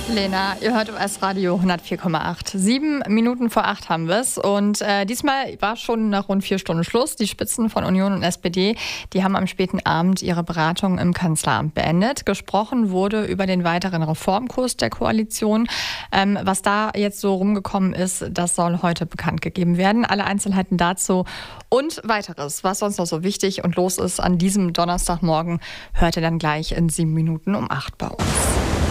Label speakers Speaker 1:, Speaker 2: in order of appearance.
Speaker 1: Lena, ihr hört US-Radio 104,8. 7 Minuten vor 8 haben wir es. Und diesmal war schon nach rund 4 Stunden Schluss. Die Spitzen von Union und SPD, die haben am späten Abend ihre Beratungen im Kanzleramt beendet. Gesprochen wurde über den weiteren Reformkurs der Koalition. Was da jetzt so rumgekommen ist, das soll heute bekannt gegeben werden. Alle Einzelheiten dazu und weiteres, was sonst noch so wichtig und los ist an diesem Donnerstagmorgen, hört ihr dann gleich in 7 Minuten um 8 bei uns.